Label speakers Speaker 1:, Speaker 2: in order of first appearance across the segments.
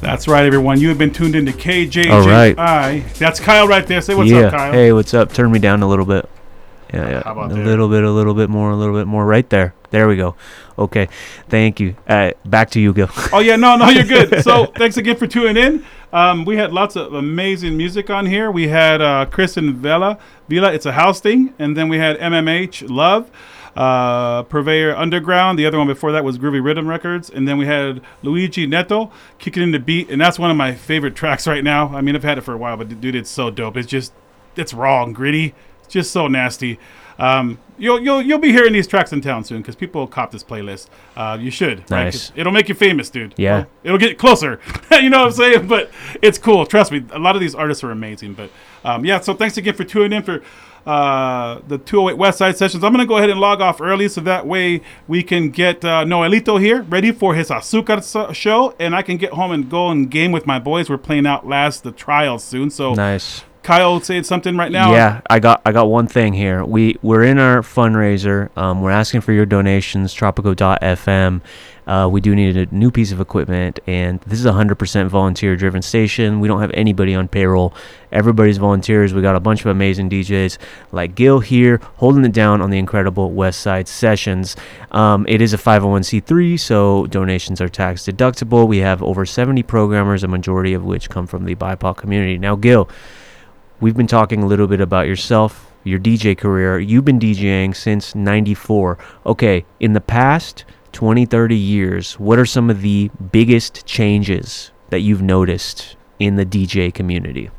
Speaker 1: That's right, everyone. You have been tuned into KJJI.
Speaker 2: All right.
Speaker 1: That's Kyle right there. Say what's up, Kyle.
Speaker 2: Hey, what's up? Turn me down a little bit. Yeah.
Speaker 1: How about
Speaker 2: a little bit more. Right there. There we go. Okay. Thank you. Back to you, Gil.
Speaker 1: Oh, yeah. No, you're good. So thanks again for tuning in. We had lots of amazing music on here. We had Chris and Vila. It's a house thing. And then we had MMH, Love. Purveyor Underground. The other one before that was Groovy Rhythm Records. And then we had Luigi Neto kicking in the beat. And that's one of my favorite tracks right now. I mean, I've had it for a while, but dude, it's so dope. It's raw and gritty. It's just so nasty. You'll be hearing these tracks in town soon because people cop this playlist. You should.
Speaker 2: Nice.
Speaker 1: Right? It'll make you famous, dude.
Speaker 2: Yeah.
Speaker 1: Well, it'll get closer. You know what I'm saying? But it's cool. Trust me. A lot of these artists are amazing. But so thanks again for tuning in for the 208 West Side Sessions. I'm going to go ahead and log off early so that way we can get Noelito here ready for his Azúcar show, and I can get home and go and game with my boys. We're playing Outlast the Trials soon. So
Speaker 2: nice.
Speaker 1: Kyle saying something right now.
Speaker 2: Yeah, I got one thing here. We're in our fundraiser. We're asking for your donations. Tropico.fm. We do need a new piece of equipment, and this is a 100% volunteer-driven station. We don't have anybody on payroll. Everybody's volunteers. We got a bunch of amazing DJs like Gil here, holding it down on the incredible West Side Sessions. It is a 501c3, so donations are tax deductible. We have over 70 programmers, a majority of which come from the BIPOC community. Now, Gil, we've been talking a little bit about yourself, your DJ career. You've been DJing since 94. Okay, in the past 20, 30 years, what are some of the biggest changes that you've noticed in the DJ community?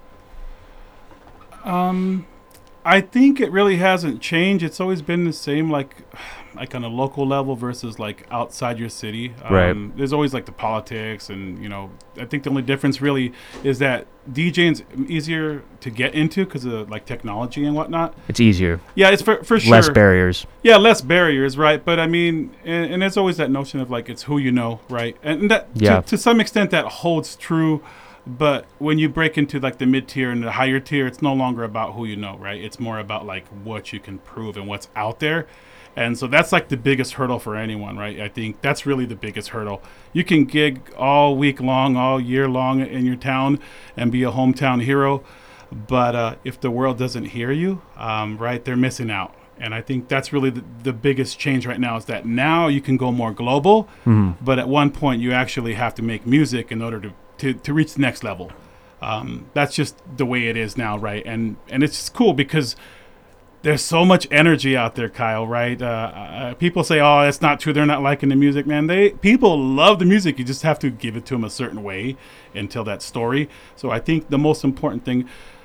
Speaker 1: I think it really hasn't changed. It's always been the same, like on a local level versus like outside your city.
Speaker 2: Right.
Speaker 1: There's always like the politics, and I think the only difference really is that DJing's easier to get into because of like technology and whatnot.
Speaker 2: It's easier.
Speaker 1: Yeah, it's for sure.
Speaker 2: Less barriers.
Speaker 1: Yeah, less barriers, right? But I mean, and there's always that notion of like it's who you know, right? And that to some extent that holds true. But when you break into like the mid-tier and the higher tier, it's no longer about who you know, right? It's more about like what you can prove and what's out there. And so that's like the biggest hurdle for anyone, right? I think that's really the biggest hurdle. You can gig all week long, all year long in your town and be a hometown hero. But if the world doesn't hear you, right, they're missing out. And I think that's really the biggest change right now is that now you can go more global. Mm-hmm. But at one point you actually have to make music in order to reach the next level. That's just the way it is now, right? And it's just cool because there's so much energy out there, Kyle, right? People say, oh, it's not true, they're not liking the music, man. People love the music. You just have to give it to them a certain way and tell that story. So I think the most important thing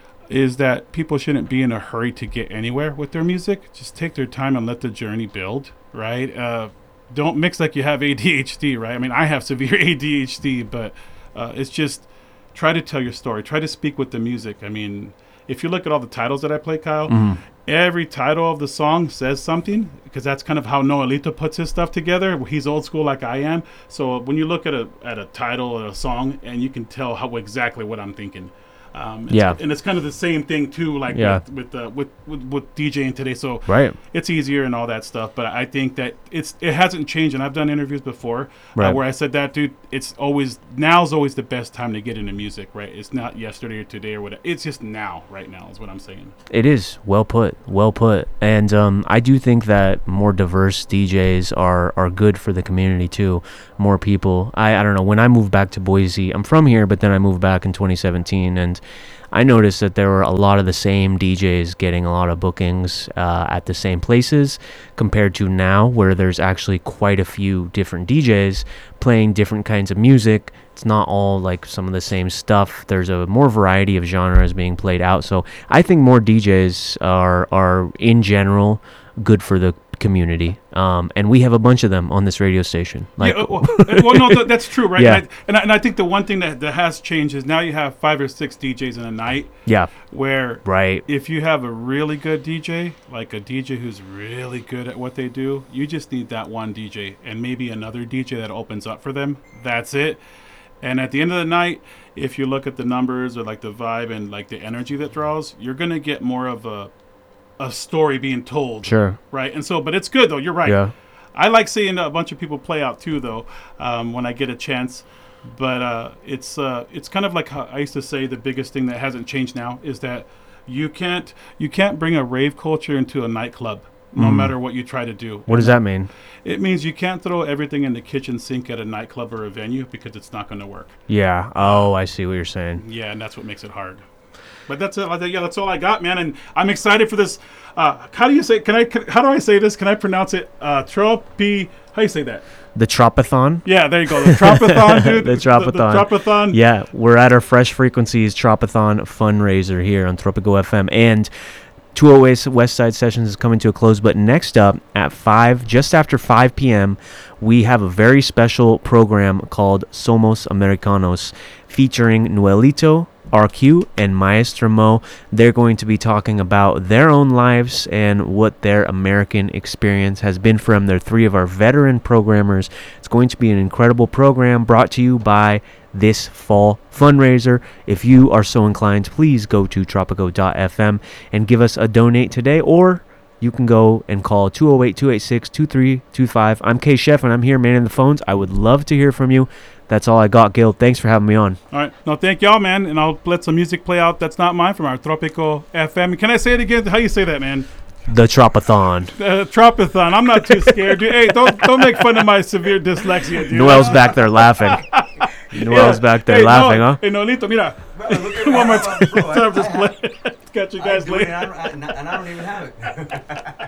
Speaker 1: is that people shouldn't be in a hurry to get anywhere with their music. Just take their time and let the journey build, right? Don't mix like you have ADHD, right? I mean, I have severe ADHD, but it's just try to tell your story. Try to speak with the music. I mean, if you look at all the titles that I play, Kyle, every title of the song says something because that's kind of how Noelito puts his stuff together. He's old school like I am. So when you look at a title or a song and you can tell exactly what I'm thinking. And it's kind of the same thing too, like with DJing today. So it's easier and all that stuff. But I think that it hasn't changed. And I've done interviews before where I said that, dude, now's always the best time to get into music, right? It's not yesterday or today or whatever. It's just right now is what I'm saying.
Speaker 2: It is well put. And I do think that more diverse DJs are good for the community too. More people. I don't know. When I moved back to Boise, I'm from here, but then I moved back in 2017, and I noticed that there were a lot of the same DJs getting a lot of bookings at the same places compared to now where there's actually quite a few different DJs playing different kinds of music. It's not all like some of the same stuff. There's a more variety of genres being played out. So I think more DJs are in general good for the community, and we have a bunch of them on this radio station.
Speaker 1: That's true, right?
Speaker 2: Yeah.
Speaker 1: And I think the one thing that has changed is now you have 5 or 6 DJs in a night.
Speaker 2: Yeah.
Speaker 1: Where if you have a really good DJ, like a DJ who's really good at what they do, you just need that one DJ and maybe another DJ that opens up for them. That's it. And at the end of the night, if you look at the numbers or like the vibe and like the energy that draws, you're gonna get more of a story being told.
Speaker 2: Sure.
Speaker 1: Right. And so, but it's good though. You're right.
Speaker 2: Yeah.
Speaker 1: I like seeing a bunch of people play out too, though. When I get a chance, But it's kind of like how I used to say the biggest thing that hasn't changed now is that you can't bring a rave culture into a nightclub, no matter what you try to do.
Speaker 2: What does that mean?
Speaker 1: It means you can't throw everything in the kitchen sink at a nightclub or a venue because it's not going to work.
Speaker 2: Yeah. Oh, I see what you're saying.
Speaker 1: Yeah, and that's what makes it hard. But that's it. Yeah, that's all I got, man. And I'm excited for this. How do you say? How do I say this? Can I pronounce it? How do you say that?
Speaker 2: The Tropathon?
Speaker 1: Yeah, there you go. The Tropathon, dude.
Speaker 2: The Tropathon.
Speaker 1: The Tropathon.
Speaker 2: Yeah, we're at our Fresh Frequencies Tropathon fundraiser here on Tropico FM. And 208 West Side Sessions is coming to a close. But next up at 5, just after 5 p.m., we have a very special program called Somos Americanos featuring Noelito, RQ, and Maestro Mo. They're going to be talking about their own lives and what their American experience has been for them. They're 3 of our veteran programmers. It's going to be an incredible program brought to you by this fall fundraiser. If you are so inclined, please go to tropico.fm and give us a donate today, or you can go and call 208-286-2325. I'm K Chef, and I'm here manning the phones. I would love to hear from you. That's all I got, Gil. Thanks for having me on.
Speaker 1: All right. No, thank y'all, man. And I'll let some music play out that's not mine from our Tropico FM. Can I say it again? How you say that, man?
Speaker 2: The Tropathon.
Speaker 1: Tropathon. I'm not too scared, dude. Hey, don't make fun of my severe dyslexia, dude.
Speaker 2: Noel's back there laughing. Noel's back there laughing, huh?
Speaker 1: Hey, Noelito, mira. One more time. Just play. Catch you guys later.
Speaker 3: And I don't even have it.